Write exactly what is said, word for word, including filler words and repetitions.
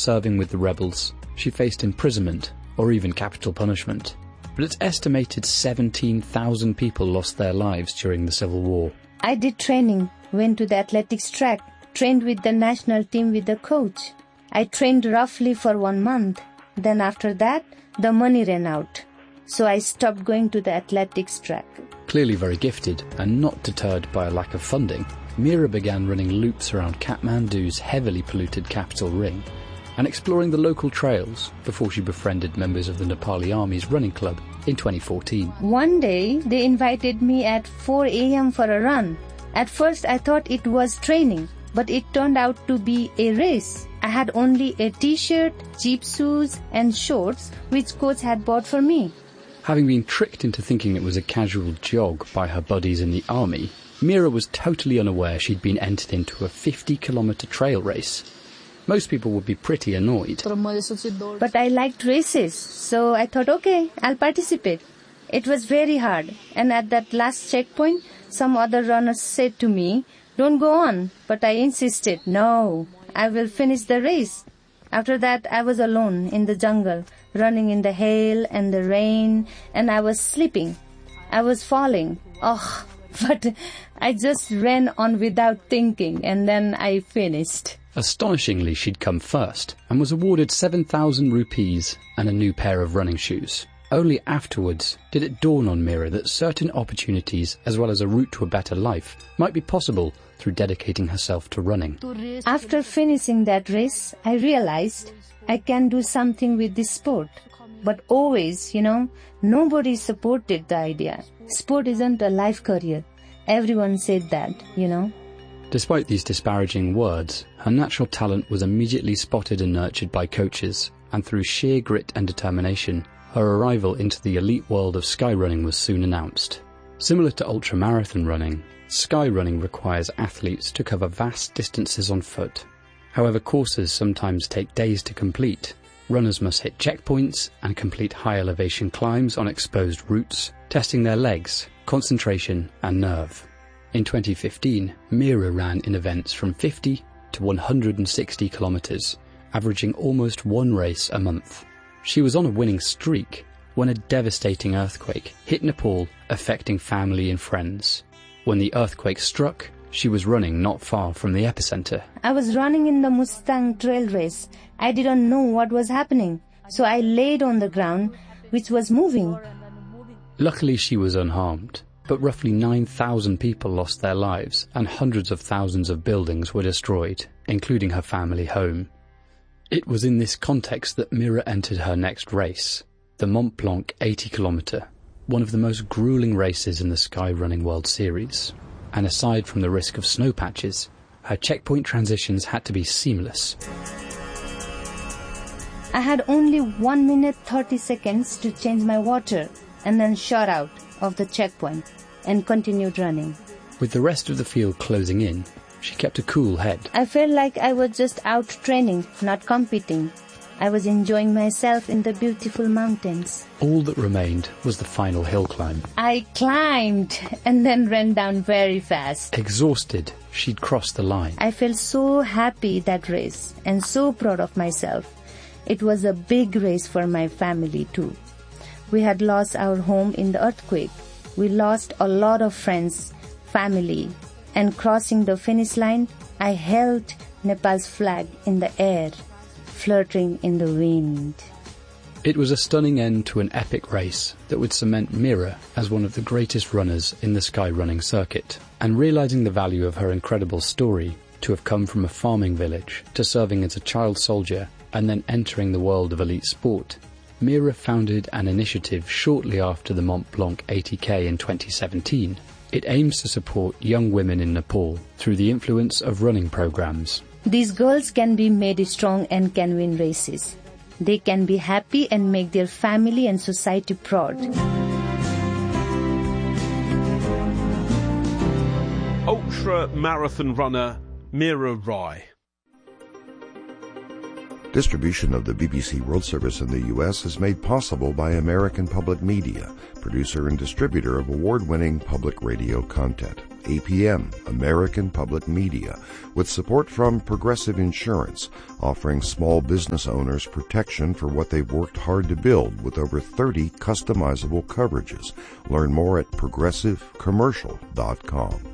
serving with the rebels, she faced imprisonment or even capital punishment. But it's estimated seventeen thousand people lost their lives during the Civil War. I did training, went to the athletics track, trained with the national team with the coach. I trained roughly for one month. Then after that, the money ran out. So I stopped going to the athletics track. Clearly very gifted and not deterred by a lack of funding, Meera began running loops around Kathmandu's heavily polluted capital ring and exploring the local trails before she befriended members of the Nepali Army's running club in twenty fourteen. One day, they invited me at four a.m. for a run. At first, I thought it was training, but it turned out to be a race. I had only a t-shirt, cheap shoes and shorts which coach had bought for me. Having been tricked into thinking it was a casual jog by her buddies in the army, Meera was totally unaware she'd been entered into a fifty kilometre trail race. Most people would be pretty annoyed. But I liked races, so I thought, okay, I'll participate. It was very hard, and at that last checkpoint, some other runners said to me, don't go on, but I insisted, no, I will finish the race. After that, I was alone in the jungle, running in the hail and the rain, and I was sleeping. I was falling. Oh, but I just ran on without thinking, and then I finished. Astonishingly, she'd come first and was awarded seven thousand rupees and a new pair of running shoes. Only afterwards did it dawn on Meera that certain opportunities, as well as a route to a better life, might be possible through dedicating herself to running. After finishing that race, I realized I can do something with this sport. But always, you know, nobody supported the idea. Sport isn't a life career. Everyone said that, you know. Despite these disparaging words, her natural talent was immediately spotted and nurtured by coaches, and through sheer grit and determination, her arrival into the elite world of skyrunning was soon announced. Similar to ultramarathon running, skyrunning requires athletes to cover vast distances on foot. However, courses sometimes take days to complete. Runners must hit checkpoints and complete high elevation climbs on exposed routes, testing their legs, concentration and nerve. In twenty fifteen, Meera ran in events from fifty to one hundred sixty kilometres, averaging almost one race a month. She was on a winning streak when a devastating earthquake hit Nepal, affecting family and friends. When the earthquake struck, she was running not far from the epicenter. I was running in the Mustang trail race. I didn't know what was happening, so I laid on the ground, which was moving. Luckily, she was unharmed, but roughly nine thousand people lost their lives and hundreds of thousands of buildings were destroyed, including her family home. It was in this context that Meera entered her next race, the Mont Blanc eighty kilometre, one of the most gruelling races in the Skyrunning World Series. And aside from the risk of snow patches, her checkpoint transitions had to be seamless. I had only one minute thirty seconds to change my water and then shot out of the checkpoint and continued running. With the rest of the field closing in, she kept a cool head. I felt like I was just out training, not competing. I was enjoying myself in the beautiful mountains. All that remained was the final hill climb. I climbed and then ran down very fast. Exhausted, she'd crossed the line. I felt so happy that race and so proud of myself. It was a big race for my family too. We had lost our home in the earthquake. We lost a lot of friends, family, and crossing the finish line, I held Nepal's flag in the air, flirting in the wind. It was a stunning end to an epic race that would cement Meera as one of the greatest runners in the skyrunning circuit. And realizing the value of her incredible story, to have come from a farming village to serving as a child soldier and then entering the world of elite sport, Meera founded an initiative shortly after the Mont Blanc eighty K in twenty seventeen. It aims to support young women in Nepal through the influence of running programs. These girls can be made strong and can win races. They can be happy and make their family and society proud. Ultra marathon runner Meera Rai. Distribution of the B B C World Service in the U S is made possible by American Public Media, producer and distributor of award-winning public radio content. A P M, American Public Media, with support from Progressive Insurance, offering small business owners protection for what they've worked hard to build with over thirty customizable coverages. Learn more at progressive commercial dot com.